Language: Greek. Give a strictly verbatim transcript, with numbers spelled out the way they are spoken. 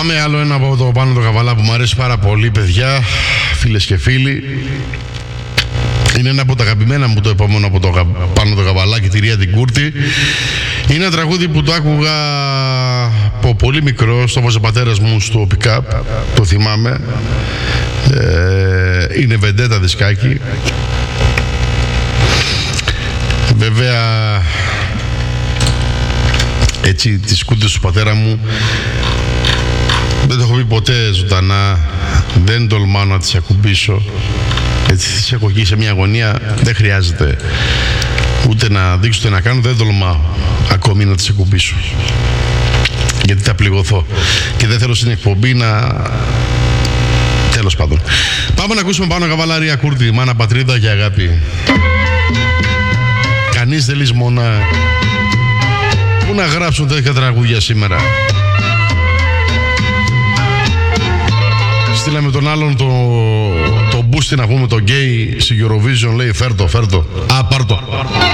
Πάμε άλλο ένα από το Πάνο το Καβαλά που μου αρέσει πάρα πολύ, παιδιά, φίλες και φίλοι. Είναι ένα από τα αγαπημένα μου το επόμενο από το Πάνο το Καβαλά και τη Ρία την Κούρτη. Είναι ένα τραγούδι που το άκουγα από πολύ μικρό, το έβαζε ο πατέρας μου στο pick-up, το θυμάμαι. Ε, είναι βεντέτα δισκάκι. Βέβαια, έτσι τις κούτες του πατέρα μου δεν το έχω πει ποτέ ζωντανά, δεν τολμάω να τις ακουμπήσω. Έτσι τις έχω εκεί σε μια αγωνία, δεν χρειάζεται ούτε να δείξω ούτε να κάνω, δεν τολμάω ακόμη να τις ακουμπήσω, γιατί θα πληγωθώ και δεν θέλω στην εκπομπή να... Τέλος πάντων. Πάμε να ακούσουμε Πάνο Καβαλά, Ρία Κούρτη, μάνα, πατρίδα και αγάπη. Κανείς δεν λησμονά. Πού να γράψουν τέτοια τραγούδια σήμερα. Στείλαμε τον άλλον το, το μπούστι να πούμε το γκέι στη Eurovision, λέει φέρτο, φέρτο. Α, πάρτο.